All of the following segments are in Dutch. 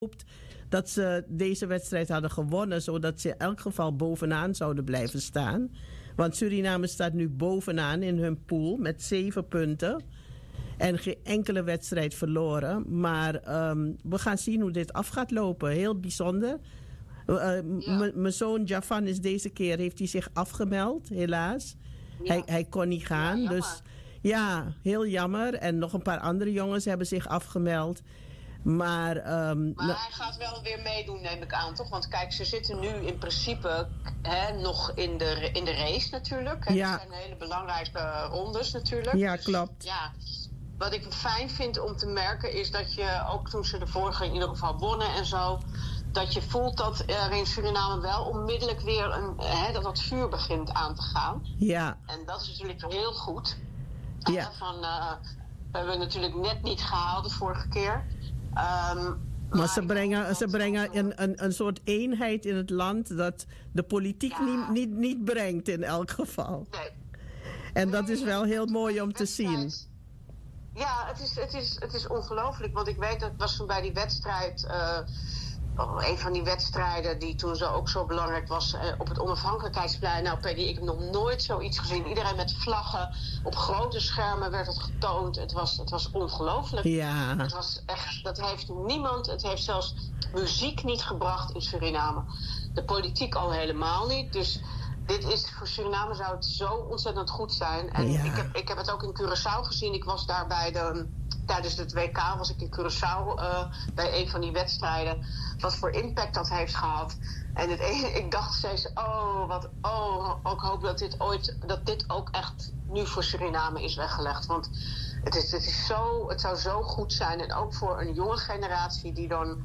dat ze deze wedstrijd hadden gewonnen, zodat ze in elk geval bovenaan zouden blijven staan. Want Suriname staat nu bovenaan in hun pool met 7 punten. En geen enkele wedstrijd verloren. Maar we gaan zien hoe dit af gaat lopen. Heel bijzonder. Mijn zoon Javan is deze keer, heeft hij zich afgemeld, helaas. Ja. Hij kon niet gaan. Ja, dus ja, heel jammer. En nog een paar andere jongens hebben zich afgemeld. Maar hij gaat wel weer meedoen, neem ik aan, toch? Want kijk, ze zitten nu in principe nog in de race natuurlijk. Hè? Ja. Dat zijn hele belangrijke rondes natuurlijk. Ja, dus, klopt. Ja, wat ik fijn vind om te merken is dat je, ook toen ze de vorige in ieder geval wonnen en zo, dat je voelt dat er in Suriname wel onmiddellijk weer dat vuur begint aan te gaan. Ja. En dat is natuurlijk heel goed. Ja. We hebben natuurlijk net niet gehaald de vorige keer. Maar ze brengen een soort eenheid in het land dat de politiek niet brengt in elk geval. Nee. En dat is wel heel mooi om te zien. Ja, het is ongelooflijk. Want ik weet dat ik was toen bij die wedstrijd, een van die wedstrijden die toen ook zo belangrijk was op het onafhankelijkheidsplein. Nou, Peggy, ik heb nog nooit zoiets gezien. Iedereen met vlaggen. Op grote schermen werd het getoond. Het was ongelooflijk. Ja. Het was echt, dat heeft niemand. Het heeft zelfs muziek niet gebracht in Suriname. De politiek al helemaal niet. Dus dit is, voor Suriname zou het zo ontzettend goed zijn. En ik heb het ook in Curaçao gezien. Ik was daar tijdens het WK was ik in Curaçao bij een van die wedstrijden. Wat voor impact dat heeft gehad. En ik dacht steeds, ik hoop dat dit ook echt nu voor Suriname is weggelegd. Want het zou zo goed zijn. En ook voor een jonge generatie die dan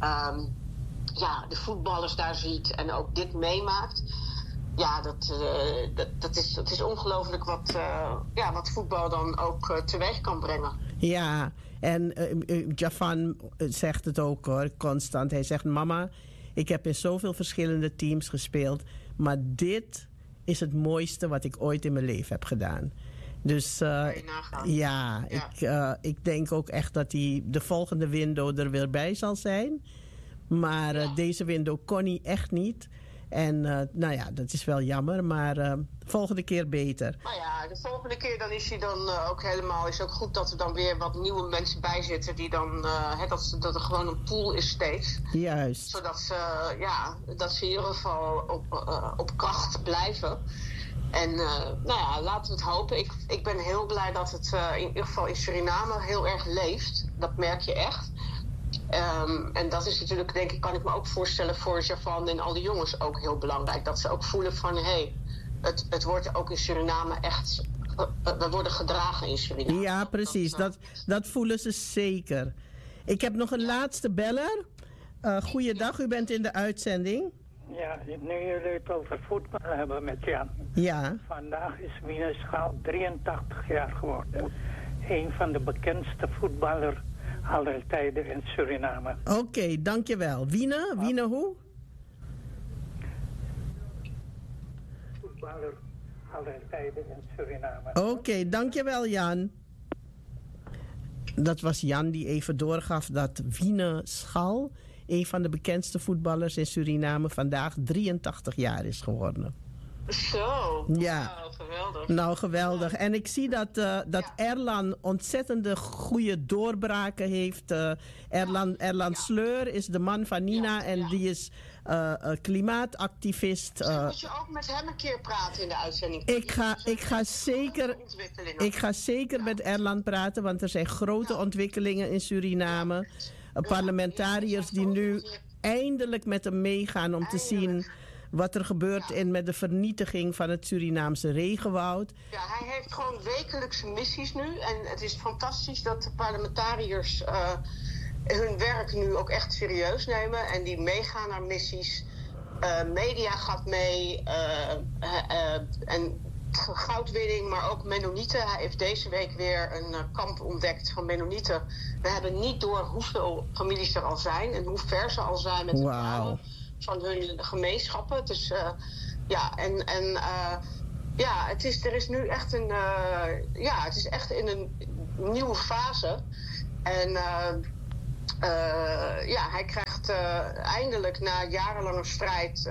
de voetballers daar ziet en ook dit meemaakt. Ja, dat is ongelooflijk wat voetbal dan ook teweeg kan brengen. Ja, en Javan zegt het ook hoor, constant. Hij zegt, mama, ik heb in zoveel verschillende teams gespeeld, maar dit is het mooiste wat ik ooit in mijn leven heb gedaan. Dus ik denk ook echt dat de volgende window er weer bij zal zijn. Maar deze window kon hij echt niet. En dat is wel jammer, maar volgende keer beter. Nou ja, de volgende keer dan is hij dan ook helemaal. Is ook goed dat er dan weer wat nieuwe mensen bij zitten die dan dat er gewoon een pool is steeds. Juist. Zodat dat ze in ieder geval op kracht blijven. En laten we het hopen. Ik ben heel blij dat het in ieder geval in Suriname heel erg leeft. Dat merk je echt. En dat is natuurlijk, denk ik, kan ik me ook voorstellen voor Javan en al die jongens ook heel belangrijk. Dat ze ook voelen van, het wordt ook in Suriname echt, we worden gedragen in Suriname. Ja, precies. Dat voelen ze zeker. Ik heb nog een laatste beller. Goeiedag, u bent in de uitzending. Ja, nu jullie het over voetbal hebben met Jan. Ja. Vandaag is Wiene Schaal 83 jaar geworden. Een van de bekendste voetballers aller tijden in Suriname. Oké, dankjewel. Wiene hoe? Voetballer aller tijden in Suriname. Oké, dankjewel Jan. Dat was Jan die even doorgaf dat Wiene Schal, een van de bekendste voetballers in Suriname, vandaag 83 jaar is geworden. Zo, ja. Wow, geweldig. Nou, geweldig. En ik zie dat Erlan ontzettende goede doorbraken heeft. Erlan Sleur is de man van Nina en die is klimaatactivist. Misschien moet je ook met hem een keer praten in de uitzending. Ik ga zeker met Erlan praten, want er zijn grote ontwikkelingen in Suriname. Parlementariërs die nu eindelijk met hem meegaan om te zien wat er gebeurt met de vernietiging van het Surinaamse regenwoud. Ja, hij heeft gewoon wekelijkse missies nu. En het is fantastisch dat de parlementariërs hun werk nu ook echt serieus nemen. En die meegaan naar missies. Media gaat mee. En goudwinning, maar ook Mennonieten. Hij heeft deze week weer een kamp ontdekt van Mennonieten. We hebben niet door hoeveel families er al zijn en hoe ver ze al zijn met de namen van hun gemeenschappen. Dus er is nu echt het is echt in een nieuwe fase. En hij krijgt eindelijk na jarenlange strijd...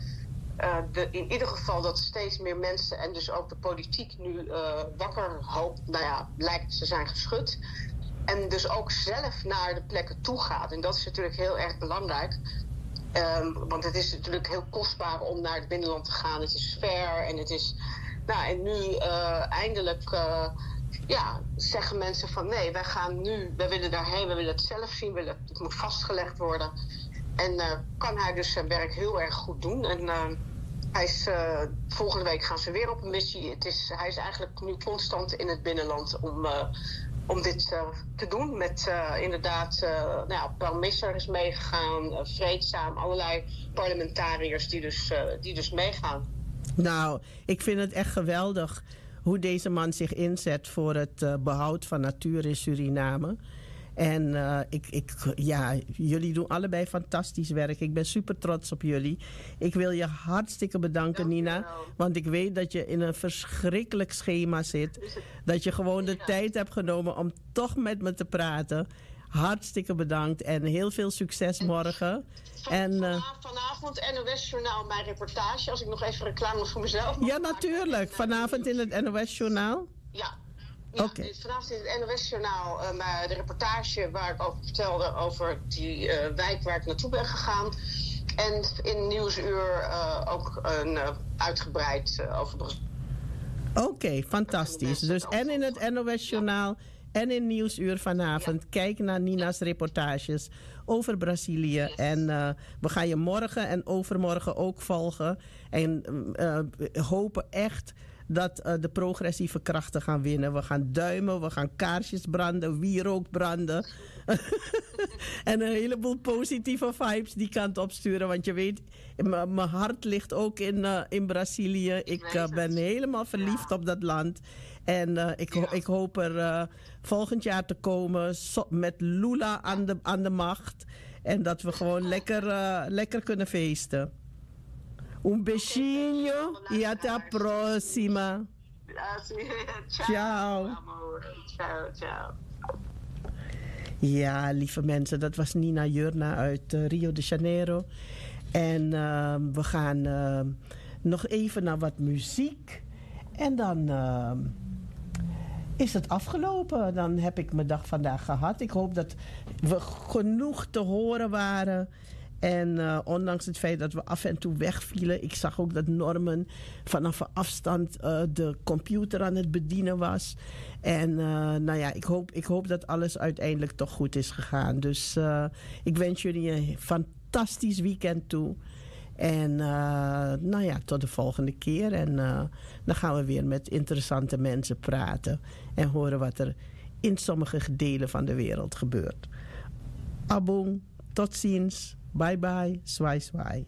in ieder geval dat steeds meer mensen en dus ook de politiek nu wakker lijkt te zijn geschud. En dus ook zelf naar de plekken toe gaat. En dat is natuurlijk heel erg belangrijk. Want het is natuurlijk heel kostbaar om naar het binnenland te gaan. Het is ver en het is... en nu eindelijk zeggen mensen van nee, wij willen daarheen, we willen het zelf zien, het moet vastgelegd worden. En kan hij dus zijn werk heel erg goed doen. En volgende week gaan ze weer op een missie. Hij is eigenlijk nu constant in het binnenland om dit te doen. Met inderdaad, Paul Misser is meegegaan, Vreedzaam, allerlei parlementariërs die dus meegaan. Nou, ik vind het echt geweldig hoe deze man zich inzet voor het behoud van natuur in Suriname. En jullie doen allebei fantastisch werk. Ik ben super trots op jullie. Ik wil je hartstikke bedanken, Nina. Want ik weet dat je in een verschrikkelijk schema zit. Dat je gewoon de tijd hebt genomen om toch met me te praten. Hartstikke bedankt en heel veel succes morgen. Vanavond NOS Journaal, mijn reportage. Als ik nog even reclame voor mezelf mag maken. Natuurlijk. Vanavond in het NOS Journaal? Ja. Okay. Vanavond in het NOS-journaal de reportage waar ik over vertelde over die wijk waar ik naartoe ben gegaan. En in Nieuwsuur ook een uitgebreid over... Oké, fantastisch. Dus en in het NOS-journaal en in Nieuwsuur vanavond. Ja. Kijk naar Nina's reportages over Brazilië. Yes. En we gaan je morgen en overmorgen ook volgen. En hopen echt... dat de progressieve krachten gaan winnen. We gaan duimen, we gaan kaarsjes branden, wierook branden. En een heleboel positieve vibes die kant opsturen. Want je weet, mijn hart ligt ook in Brazilië. Ik ben helemaal verliefd op dat land. En ik hoop er volgend jaar te komen met Lula aan de macht. En dat we gewoon lekker kunnen feesten. Un beijinho e até a próxima. Ciao. Ciao. Ja, lieve mensen, dat was Nina Jurna uit Rio de Janeiro. En we gaan nog even naar wat muziek. En dan is het afgelopen. Dan heb ik mijn dag vandaag gehad. Ik hoop dat we genoeg te horen waren. En ondanks het feit dat we af en toe wegvielen... ik zag ook dat Norman vanaf een afstand de computer aan het bedienen was. En ik hoop dat alles uiteindelijk toch goed is gegaan. Dus ik wens jullie een fantastisch weekend toe. En tot de volgende keer. En dan gaan we weer met interessante mensen praten. En horen wat er in sommige delen van de wereld gebeurt. Abong, tot ziens. Bye bye, swai swai.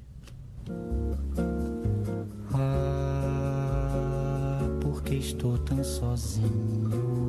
Ah, porque estou tão sozinho.